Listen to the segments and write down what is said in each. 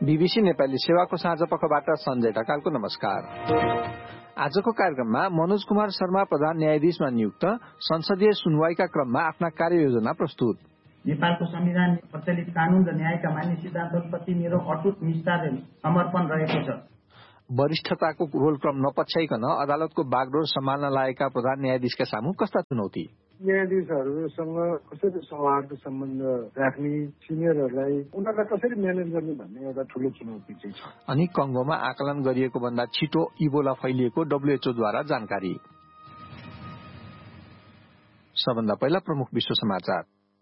BBC Nepali सेवाको साँझपखबाट सञ्जय ढकालको नमस्कार। आजको कार्यक्रममा मनोज कुमार शर्मा प्रधान न्यायाधीशमा नियुक्त, संसदीय सुनवाईका क्रममा आफ्ना कार्ययोजना प्रस्तुत। नेपालको संविधान, प्रचलित कानून र न्यायका मान्य सिद्धान्तप्रति मेरो अटुट निष्ठा र समर्पण रहेको छ। वरिष्ठताको रोलक्रम नपछ्याइकन अदालतको बागडोर सम्हाल्न लागेका प्रधान न्यायाधीशका सामु कस्ता चुनौती? न्यायाधीशहरूसँग कसरी सौहार्द सम्बन्ध राख्ने, सिनियरहरूलाई उनीहरूलाई कसरी म्यानेज गर्ने भन्ने एउटा ठूलो चुनौती चाहिँ छ। अनि कंगोमा आकलन गरिएको भन्दा छिटो इबोला फैलिएको डब्ल्युएचओद्वारा जानकारी। सबभन्दा पहिला प्रमुख विश्व समाचार।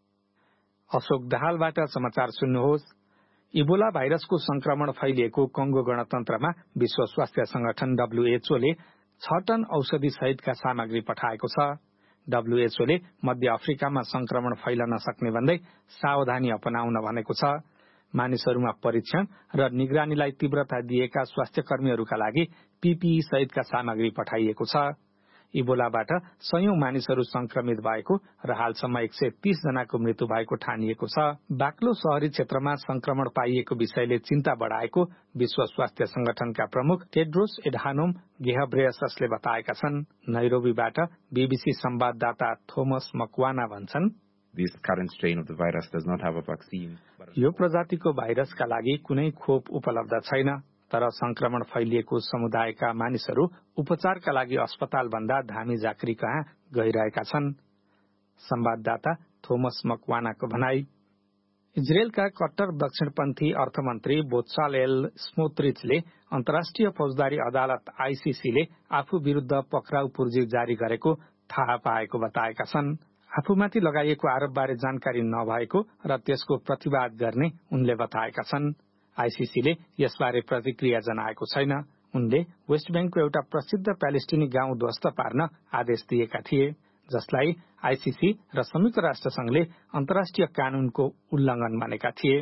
अशोक दाहालबाट समाचार सुन्नुहोस्। इबोला भाइरसको संक्रमण फैलिएको कंगो गणतन्त्रमा विश्व स्वास्थ्य संगठन डब्ल्युएचओले 6 टन औषधि सहितका सामग्री पठाएको छ। डब्ल्युएचओले मध्य अफ्रिकामा संक्रमण फैलन सक्ने भन्दै सावधानी अपनाउन भनेको छ। मानिसहरूमा परीक्षण र निगरानीलाई तीव्रता दिएका स्वास्थ्य कर्मीहरूका लागि पीपीई सहितका सामग्री पठाइएको छ। इबोलाबाट 100 मानिसहरू संक्रमित भएको र हालसम्म 130 जनाको मृत्यु भएको ठानिएको छ। बाक्लो शहरी क्षेत्रमा संक्रमण पाइएको विषयले चिन्ता बढ़ाएको विश्व स्वास्थ्य संगठनका प्रमुख टेड्रोस एडहानोम घेब्रेयससले बताएका छन्। नैरोबीबाट बीबीसी संवाददाता थोमस मकवाना भन्छन्, This current strain of the virus does not have a vaccine. यो प्रजातिको भाइरसका लागि कुनै खोप उपलब्ध छैन, तर संक्रमण फैलिएको समुदायका मानिसहरू उपचारका लागि अस्पताल भन्दा धामी झाँक्री कहाँ गइरहेका छन्। संवाददाता थोमस मकवानाको भनाई। इजरायलका कट्टर दक्षिणपन्थी अर्थमन्त्री बोत्सालेल स्मोत्रिचले अन्तर्राष्ट्रिय फौजदारी अदालत आईसीसीले आफू विरूद्ध पक्राउ पूर्जी जारी गरेको थाहा पाएको बताएका छन्। आफूमाथि लगाइएको आरोपबारे जानकारी नभएको र त्यसको प्रतिवाद गर्ने उनले बताएका छन्। आईसीसीले यसबारे प्रतिक्रिया जनाएको छैन। उनले वेस्ट बैंकको एउटा प्रसिद्ध प्यालेस्टिनी गाउँ ध्वस्त पार्न आदेश दिएका थिए, जसलाई आईसीसी र संयुक्त राष्ट्र संघले अन्तर्राष्ट्रिय कानूनको उल्लंघन मानेका थिए।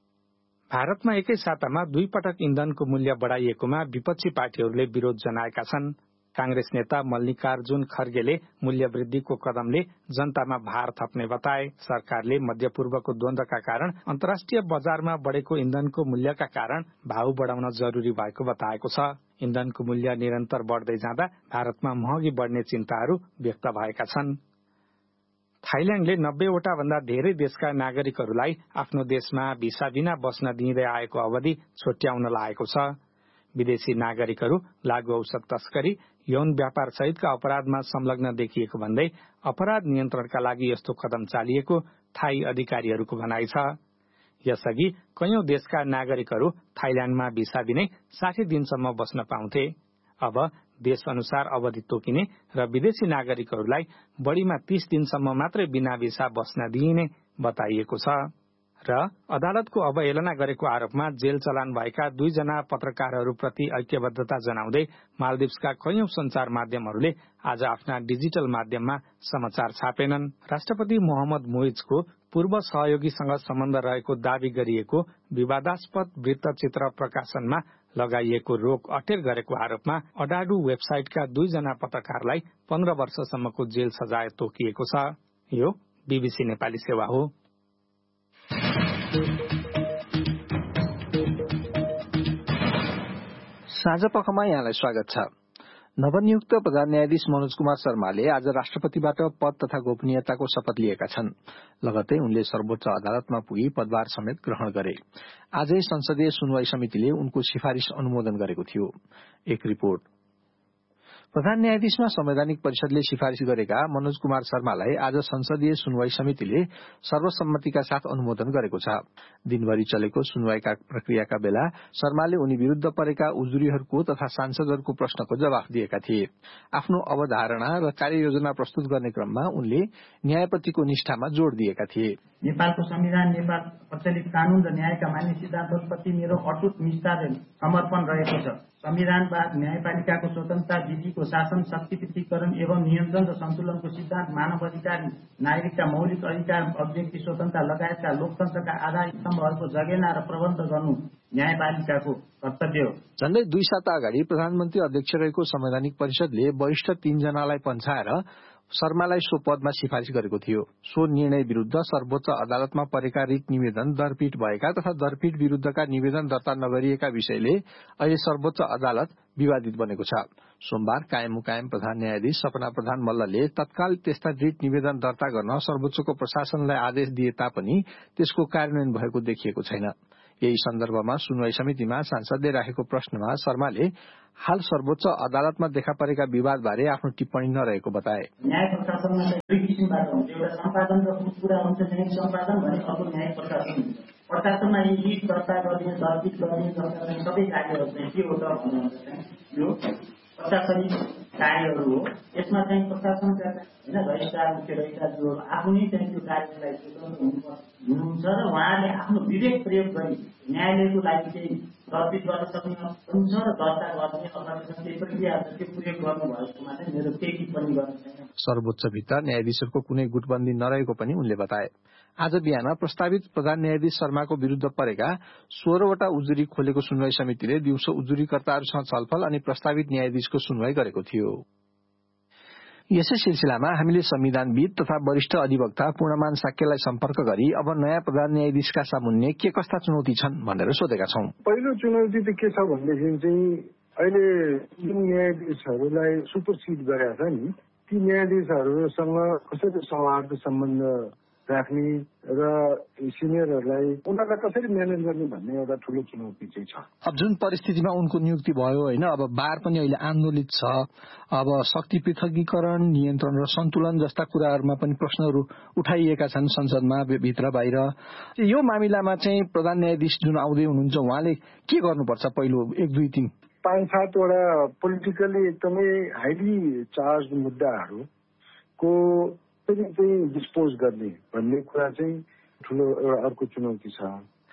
भारतमा एकै सातामा 2 पटक इन्धनको मूल्य बढ़ाइएकोमा विपक्षी पार्टीहरूले विरोध जनाएका छन्। कांग्रेस नेता मल्लिकार्जुन खर्गेले मूल्य वृद्धिको कदमले जनतामा भार थप्ने बताए। सरकारले मध्यपूर्वको द्वन्द्वका कारण अन्तर्राष्ट्रिय बजारमा बढ़ेको इन्धनको मूल्यका कारण भाउ बढ़ाउन जरूरी भएको बताएको छ। इन्धनको मूल्य निरन्तर बढ़दै जाँदा भारतमा महँगी बढ़ने चिन्ताहरू व्यक्त भएका छन्। थाइल्याण्डले 90 वटा भन्दा धेरै देशका नागरिकहरूलाई आफ्नो देशमा भिसा बिना बस्न दिँदै आएको अवधि छोट्याउन लागेको छ। विदेशी नागरिकहरू लागू औषध तस्करी, यौन व्यापार सहितका अपराधमा संलग्न देखिएको भन्दै अपराध नियन्त्रणका लागि यस्तो कदम चालिएको थाई अधिकारीहरूको भनाइ छ। यसअघि कयौं देशका नागरिकहरू थाइल्याण्डमा भिसा बिनै 60 दिनसम्म बस्न पाउँथे। अब देश अनुसार अवधि तोकिने र विदेशी नागरिकहरूलाई बढ़ीमा 30 दिनसम्म मात्रै बिना भिसा बस्न दिइने बताइएको छ। र अदालतको अवहेलना गरेको आरोपमा जेल चलान भएका 2 जना पत्रकारहरूप्रति ऐक्यबद्धता जनाउँदै मालदिप्सका कयौं संचार माध्यमहरूले आज आफ्ना डिजिटल माध्यममा समाचार छापेनन्। राष्ट्रपति मोहम्मद मुइजको पूर्व सहयोगीसँग सम्बन्ध रहेको दावी गरिएको विवादास्पद वृत्तचित्र प्रकाशनमा लगाइएको रोक अटेर गरेको आरोपमा अडाडु वेबसाइटका 2 जना पत्रकारलाई 15 वर्षसम्मको जेल सजाय तोकिएको छ। यो बीबीसी नेपाली सेवा हो। साँझपखमा यहाँलाई स्वागत छ। नवनियुक्त प्रधान न्यायाधीश मनोज कुमार शर्माले आज राष्ट्रपतिबाट पद तथा गोपनीयताको शपथ लिएका छन्। लगतै उनले सर्वोच्च अदालतमा पुगी पदभार समेत ग्रहण गरे। आजै संसदीय सुनवाई समितिले उनको सिफारिश अनुमोदन गरेको थियो। एक रिपोर्ट। प्रधान न्यायाधीशमा संवैधानिक परिषदले सिफारिश गरेका मनोज कुमार शर्मालाई आज संसदीय सुनवाई समितिले सर्वसम्मतिका साथ अनुमोदन गरेको छ। दिनभरि चलेको सुनवाईका प्रक्रियाका बेला शर्माले उनी विरूद्ध परेका उजुरीहरूको तथा सांसदहरूको प्रश्नको जवाफ दिएका थिए। आफ्नो अवधारणा र कार्ययोजना प्रस्तुत गर्ने क्रममा उनले न्यायप्रतिको निष्ठामा जोड़ दिएका थिए। नेपालको संविधान, नेपाल प्रचलित कानून र न्यायका मान्य सिद्धान्तप्रति मेरो अटुट निष्ठा र समर्पण रहेको छ। संविधानवाद, न्यायपालिकाको स्वतन्त्रता, विधिको शासन, शक्ति पृथकीकरण एवं नियन्त्रण र सन्तुलनको सिद्धान्त, मानव अधिकार, नागरिकका मौलिक अधिकार, अभिव्यक्ति स्वतन्त्रता लगायतका लोकतन्त्रका आधार स्तम्भहरूको जगेर्ना र प्रबन्ध गर्नु न्यायपालिकाको कर्तव्य हो। झण्डै 2 साता अगाडि प्रधानमन्त्री अध्यक्ष रहेको संवैधानिक परिषदले वरिष्ठ 3 जनालाई पन्छाएर शर्मालाई सो पदमा सिफारिस गरेको थियो। सो निर्णय विरूद्ध सर्वोच्च अदालतमा परेका रिट निवेदन दरपीठ भएका तथा दरपीठ विरूद्धका निवेदन दर्ता नगरिएका विषयले अहिले सर्वोच्च अदालत विवादित बनेको छ। सोमबार कायम मुकायम प्रधान न्यायाधीश सपना प्रधान मल्लले तत्काल त्यस्ता रिट निवेदन दर्ता गर्न सर्वोच्चको प्रशासनलाई आदेश दिए तापनि त्यसको कार्यान्वयन भएको देखिएको छैन। यही सन्दर्भमा सुनवाई समितिमा सांसदले राखेको प्रश्नमा शर्माले हाल सर्वोच्च अदालतमा देखा परेका विवादबारे आफ्नो टिप्पणी नरहेको बताए। न्याय प्रशासनमा दुई किसिमबाट हुन्छ, एउटा सम्पादन र पुरा हुन्छ चाहिँ सम्पादन भने अर्को न्याय प्रशासन हुन्छ। प्रशासनमा यी दर्ता गर्ने दरपीठ गर्ने सबै कार्यहरू चाहिँ के हो त भन्नुहुन्छ चाहिँ यो प्रशासनिक कार्यहरू हो। यसमा चाहिँ प्रशासनका रजिस्ट्रार मुख्य रजिस्ट्रार जो आफ्नै चाहिँ त्यो कार्यलाई हुनुहुन्छ र उहाँले आफ्नो विवेक प्रयोग गरी न्यायालयको लागि चाहिँ दरपीठ गर्न सक्ने हुन्छ र दर्ता गर्ने अथवा केही प्रक्रिया त्यो प्रयोग गर्नुभएकोमा चाहिँ मेरो केही टिप्पणी गर्न छैन। सर्वोच्चभित्र न्यायाधीशहरूको कुनै गुटबन्दी नरहेको पनि उनले बताए। आज बिहान प्रस्तावित प्रधान न्यायाधीश शर्माको विरूद्ध परेका 16वटा उजुरी खोलेको सुनवाई समितिले दिउँसो उजुरीकर्ताहरूसँग छलफल अनि प्रस्तावित न्यायाधीशको सुनवाई गरेको थियो। यसै सिलसिलामा हामीले संविधानविद तथा वरिष्ठ अधिवक्ता पूर्णमान साक्यलाई सम्पर्क गरी अब नयाँ प्रधान न्यायाधीशका सामुन्ने के कस्ता चुनौती छन् भनेर सोधेका छौं। पहिलो चुनौती त के छ भनेदेखि चाहिँ अहिले जुन न्यायाधीशहरूलाई सुपरसिड गरेका छ नि, ती न्यायाधीशहरूसँग कसरी सौहार्द सम्बन्ध राख्ने र सिनियरहरूलाई उनीहरूलाई कसरी म्यानेज गर्ने भन्ने एउटा ठूलो चुनौती चाहिँ छ। अब जुन परिस्थितिमा उनको नियुक्ति भयो होइन, अब बार पनि अहिले आन्दोलित छ। अब शक्ति पृथकीकरण, नियन्त्रण र सन्तुलन जस्ता कुराहरूमा पनि प्रश्नहरू उठाइएका छन् संसदमा भित्र बाहिर। यो मामिलामा चाहिँ प्रधान न्यायाधीश जुन आउँदै हुनुहुन्छ उहाँले के गर्नुपर्छ? पहिलो 1, 2, 3 5-7 वटा पोलिटिकली एकदमै हाइली चार्ज मुद्दाहरूको चाहिँ डिस्पोज गर्ने भन्ने कुरा चाहिँ ठुलो एउटा अर्को चुनौती छ।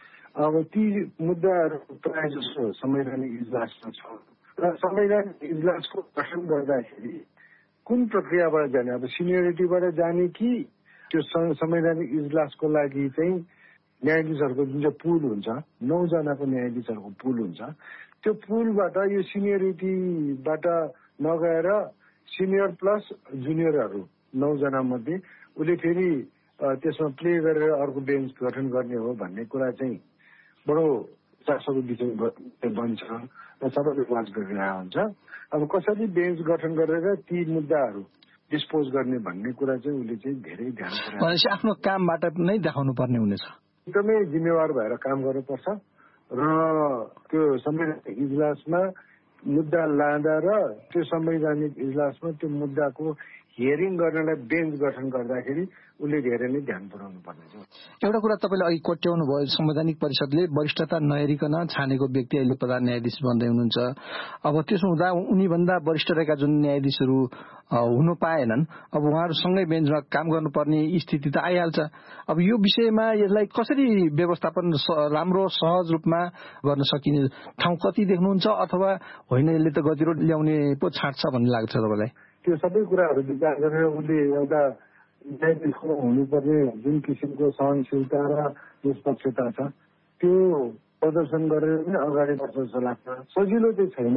अब ती मुद्दाहरू प्रायः जसो संवैधानिक इजलासमा छ र संवैधानिक इजलासको गठन गर्दाखेरि कुन प्रक्रियाबाट जाने, अब सिनियरिटीबाट जाने कि त्यो संवैधानिक इजलासको लागि चाहिँ न्यायाधीशहरूको जुन चाहिँ पुल हुन्छ, 9 जनाको न्यायाधीशहरूको पुल हुन्छ, त्यो पुलबाट यो सिनियरिटीबाट नगएर सिनियर प्लस जुनियरहरू 9 जना मध्ये उसले फेरि त्यसमा प्ले गरेर अर्को बेन्च गठन गर्ने हो भन्ने कुरा चाहिँ बडो चासोको विषय बन्छ र सबैले वाच गरिरहेको हुन्छ। अब कसरी बेन्च गठन गरेर ती मुद्दाहरू डिस्पोज गर्ने भन्ने कुरा चाहिँ उसले चाहिँ धेरै ध्यान भनेपछि आफ्नो कामबाट नै देखाउनु पर्ने हुनेछ। एकदमै जिम्मेवार भएर काम गर्नुपर्छ र त्यो संवैधानिक इजलासमा मुद्दा लाँदा र त्यो संवैधानिक इजलासमा त्यो मुद्दाको हियरिङ गर्नलाई बेन्च गठन गर्दाखेरि उसले धेरै नै ध्यान पुर्याउनु पर्नेछ। एउटा कुरा तपाईँले अघि कोट्याउनु भयो, संवैधानिक परिषदले वरिष्ठता नहेरिकन छानेको व्यक्ति अहिले प्रधान न्यायाधीश बन्दै हुनुहुन्छ। अब त्यसो हुँदा उनीभन्दा वरिष्ठ रहेका जुन न्यायाधीशहरू हुनु पाएनन्, अब उहाँहरूसँगै बेन्चमा काम गर्नुपर्ने स्थिति त आइहाल्छ। अब यो विषयमा यसलाई कसरी व्यवस्थापन राम्रो सहज रूपमा गर्न सकिने ठाउँ कति देख्नुहुन्छ, अथवा होइन यसले त गतिरोध ल्याउने पो छाट्छ भन्ने लाग्छ तपाईँलाई? त्यो सबै कुराहरू विचार गरेर उसले एउटा न्यायाधीशको हुनुपर्ने जुन किसिमको सहनशीलता र निष्पक्षता छ त्यो प्रदर्शन गरेर नै अगाडि बढ्छ जस्तो लाग्छ। सजिलो चाहिँ छैन,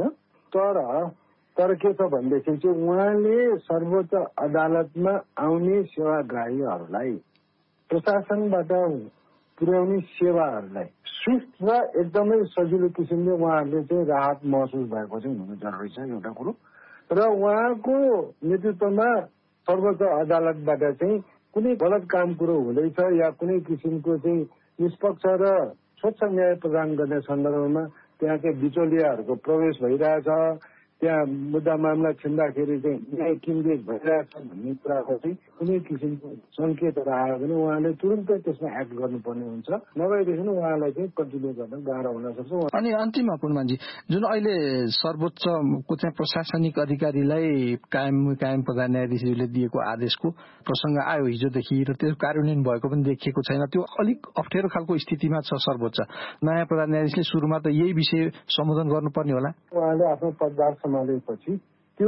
तर के छ भनेदेखि चाहिँ उहाँले सर्वोच्च अदालतमा आउने सेवाग्राहीहरूलाई प्रशासनबाट पुर्याउने सेवाहरूलाई स्विफ्ट र एकदमै सजिलो किसिमले उहाँहरूले चाहिँ राहत महसुस भएको चाहिँ हुनु जरुरी छ एउटा कुरो। र उहाँको नेतृत्वमा सर्वोच्च अदालतबाट चाहिँ कुनै गलत काम कुरो हुँदैछ या कुनै किसिमको चाहिँ निष्पक्ष र स्वच्छ न्याय प्रदान गर्ने सन्दर्भमा त्यहाँ चाहिँ बिचौलियाहरूको प्रवेश भइरहेछ, त्यहाँ मुद्दा मामला छिन्दाखेरि चाहिँ न्याय किनबेच भइरहेछ भन्ने कुराको चाहिँ कुनै किसिमको सङ्केतहरू आयो भने उहाँले तुरन्तै त्यसमा एक्ट गर्नुपर्ने हुन्छ, नभएदेखि उहाँलाई चाहिँ कन्टिन्यू गर्न गाह्रो हुन सक्छ। अनि अन्तिममा पूर्णमानजी, जुन अहिले सर्वोच्चको चाहिँ प्रशासनिक अधिकारीलाई कायम प्रधान न्यायाधीशले दिएको आदेशको प्रसङ्ग आयो हिजोदेखि र त्यो कार्यान्वयन भएको पनि देखिएको छैन, त्यो अलिक अप्ठ्यारो खालको स्थितिमा छ सर्वोच्च। नयाँ प्रधान न्यायाधीशले सुरुमा त यही विषय सम्बोधन गर्नुपर्ने होला। उहाँले आफ्नो पदभार सम्हालेपछि त्यो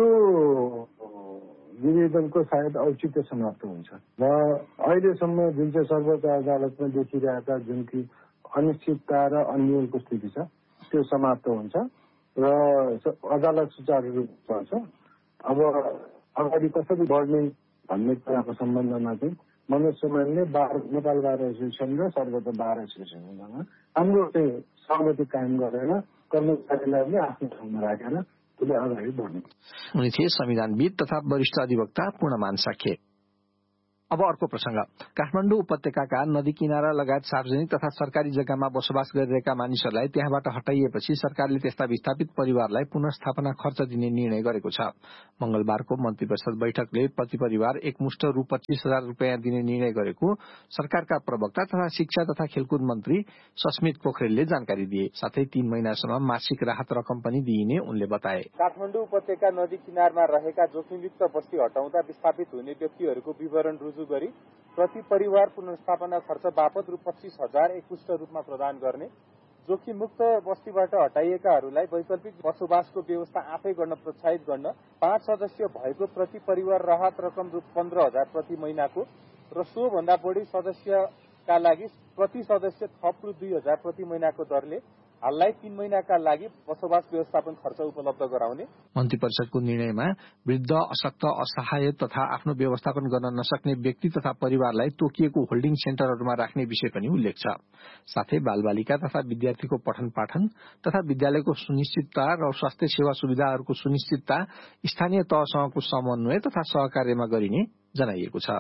निवेदनको सायद औचित्य समाप्त हुन्छ र अहिलेसम्म जुन चाहिँ सर्वोच्च अदालतमा देखिरहेका जुन कि अनिश्चितता र अन्यलको स्थिति छ त्यो समाप्त हुन्छ र अदालत सुचारू रूपमा चल्छ। अब अगाडि कसरी बढ्ने भन्ने कुराको सम्बन्धमा चाहिँ मनोज सुमानले नेपाल बार एसोसिएसन र सर्वोच्च बार एसोसिएसनमा राम्रो चाहिँ सहमति कायम गरेर कर्मचारीलाई पनि आफ्नो ठाउँमा राखेर उसले अगाडि बढ्नु। उनी थिए संविधानविद तथा वरिष्ठ अधिवक्ता पूर्णमान साक्य। अब अर्को प्रसंग। काठमाडौँ उपत्यकाका नदी किनारा लगायत सार्वजनिक तथा सरकारी जग्गामा बसोबास गरिरहेका मानिसहरूलाई त्यहाँबाट हटाइएपछि सरकारले त्यस्ता विस्थापित परिवारलाई पुनर्स्थापना खर्च दिने निर्णय गरेको छ। मंगलबारको मन्त्री परिषद बैठकले प्रति परिवार एकमुष्ट रु 25,000 रुपियाँ दिने निर्णय गरेको सरकारका प्रवक्ता तथा शिक्षा तथा खेलकुद मन्त्री सस्मित पोखरेलले जानकारी दिए। साथै 3 महिनासम्म मासिक राहत रकम पनि दिइने उनले बताए। काठमाडौँ उपत्यका नदी किनारमा रहेका जोखिमयुक्त बस्ती हटाउँदा विस्थापित हुने व्यक्तिहरूको विवरण रुजु गरी प्रति परिवार पुनर्स्थापना खर्च बापत रु 25,000 एकमुष्ट रूपमा प्रदान गर्ने, जोखिममुक्त बस्तीबाट हटाइएकाहरूलाई वैकल्पिक बसोबासको व्यवस्था आफै गर्न प्रोत्साहित गर्न, 5 सदस्य भएको प्रति परिवार राहत रकम रु 15,000 प्रति महिनाको र सो भन्दा बढी सदस्यका लागि प्रति सदस्य थप रु 2,000 प्रति महिनाको दरले हाललाई 3 महिनाका लागि बसोबास व्यवस्थापन खर्च उपलब्ध गराउने। मन्त्री परिषदको निर्णयमा वृद्ध, अशक्त, असहाय तथा आफ्नो व्यवस्थापन गर्न नसक्ने व्यक्ति तथा परिवारलाई तोकिएको होल्डिङ सेन्टरहरूमा राख्ने विषय पनि उल्लेख छ। साथै बालबालिका तथा विद्यार्थीको पठन पाठन तथा विद्यालयको सुनिश्चितता र स्वास्थ्य सेवा सुविधाहरूको सुनिश्चितता स्थानीय तहसँगको समन्वय तथा सहकार्यमा गरिने जनाइएको छ।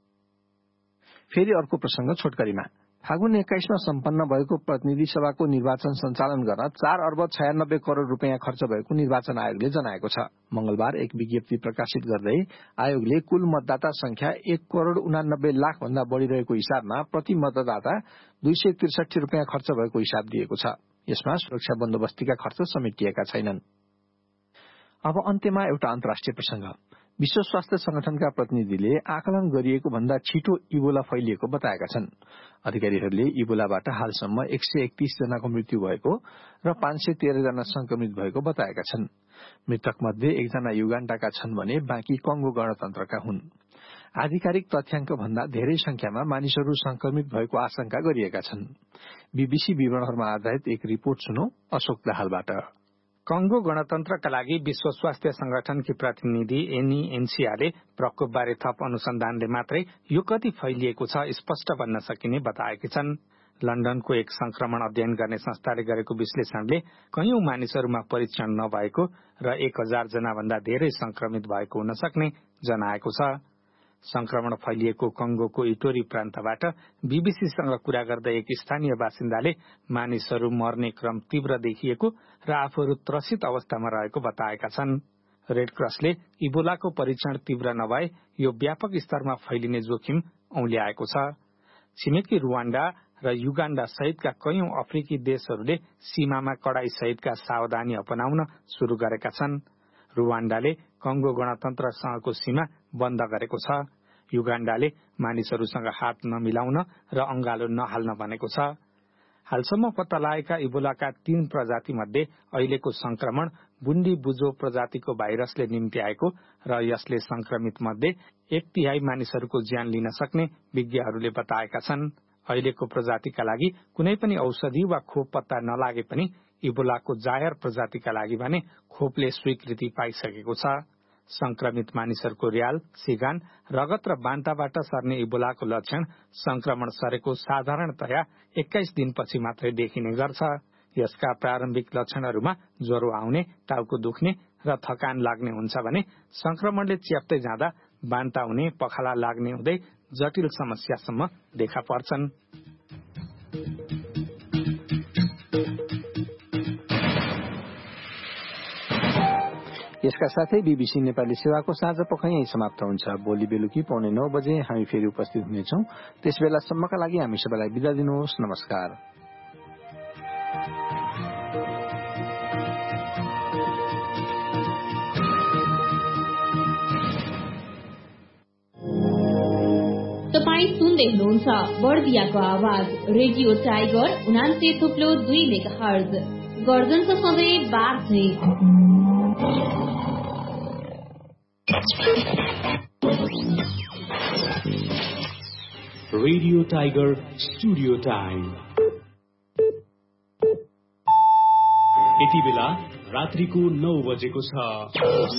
फेरि अर्को प्रसंग छोटकरीमा। फागुन 21मा सम्पन्न भएको प्रतिनिधि सभाको निर्वाचन सञ्चालन गर्न 4 अर्ब 96 करोड़ रुपियाँ खर्च भएको निर्वाचन आयोगले जनाएको छ। मंगलबार एक विज्ञप्ति प्रकाशित गर्दै आयोगले कुल मतदाता संख्या 1,89,00,000 भन्दा बढ़ी रहेको हिसाबमा प्रति मतदाता 263 रुपियाँ खर्च भएको हिसाब दिएको छ। यसमा सुरक्षा बन्दोबस्तीका खर्च समेटिएका छैनन्। अब अन्त्यमा एउटा अन्तर्राष्ट्रिय प्रसंग। विश्व स्वास्थ्य संगठनका प्रतिनिधिले आकलन गरिएको भन्दा छिटो इबोला फैलिएको बताएका छन्। अधिकारीहरूले इबोलाबाट हालसम्म 131 जनाको मृत्यु भएको र 513 जना संक्रमित भएको बताएका छन्। मृतक मध्ये 1 जना युगाण्डाका छन् भने बाँकी कंगो गणतन्त्रका हुन्। आधिकारिक तथ्याङ्क भन्दा धेरै संख्यामा मानिसहरू संक्रमित भएको आशंका गरिएका छन्। बीबीसी विवरणहरूमा आधारित एक रिपोर्ट सुनौ अशोक दाहालबाट। कंगो गणतन्त्रका लागि विश्व स्वास्थ्य संगठनकी प्रतिनिधि एनी एनसियाले प्रकोपबारे थप अनुसन्धानले मात्रै यो कति फैलिएको छ स्पष्ट बन्न सकिने बताएकी छन्। लन्डनको एक संक्रमण अध्ययन गर्ने संस्थाले गरेको विश्लेषणले कयौं मानिसहरूमा परीक्षण नभएको र 1,000 जना भन्दा धेरै संक्रमित भएको हुन सक्ने जनाएको छ। संक्रमण फैलिएको कंगोको इटोरी प्रान्तबाट बीबीसीसँग कुरा गर्दै एक स्थानीय बासिन्दाले मानिसहरू मर्ने क्रम तीव्र देखिएको र आफूहरू त्रसित अवस्थामा रहेको बताएका छन्। रेड क्रसले इबोलाको परीक्षण तीव्र नभए यो व्यापक स्तरमा फैलिने जोखिम औल्याएको छ। छिमेकी रुवाण्डा र युगाण्डा सहितका कयौं अफ्रिकी देशहरूले सीमामा कडाई सहितका सावधानी अपनाउन शुरू गरेका छन्। रुवाण्डाले कंगो गणतन्त्रसँगको सीमा बन्द गरेको छ। युगाण्डाले मानिसहरूसँग हात नमिलाउन र अंगालो नहाल्न भनेको छ। हालसम्म पत्ता लागेका इबोलाका 3 प्रजाति मध्ये अहिलेको संक्रमण बुन्डी बुजो प्रजातिको भाइरसले निम्ति आएको र यसले संक्रमित मध्ये 1/3 मानिसहरूको ज्यान लिन सक्ने विज्ञहरूले बताएका छन्। अहिलेको प्रजातिका लागि कुनै पनि औषधि वा खोप पत्ता नलागे पनि इबोलाको जायर प्रजातिका लागि भने खोपले स्वीकृति पाइसकेको छ। संक्रमित मानिसहरूको र्याल, सिगान, रगत र बान्ताबाट सर्ने इबोलाको लक्षण संक्रमण सरेको साधारणतया 21 दिनपछि मात्रै देखिने गर्छ। यसका प्रारम्भिक लक्षणहरूमा ज्वरो आउने, टाउको दुख्ने र थकान लाग्ने हुन्छ भने संक्रमणले च्याप्दै जाँदा बान्ता हुने, पखाला लाग्ने हुँदै जटिल समस्यासम्म देखा पर्छन्। यसका साथै बीबीसी नेपाली सेवाको साँझ पख यही समाप्त हुन्छ। भोलि बेलुकी 9:15 बजे हामी फेरि उपस्थित हुनेछौं। त्यसबेलासम्मका लागि हामी सबैलाई बिदा दिनुहोस्। नमस्कार। तपाईँ सुन्दै हुनुहुन्छ बर्दियाको आवाज रेडियो टाइगर 89.2 मेगाहर्ज गर्जनको सधैँ बार्थे। रेडियो टाइगर स्टुडियो टाइम यति बेला रात्रिको 9 बजेको छ।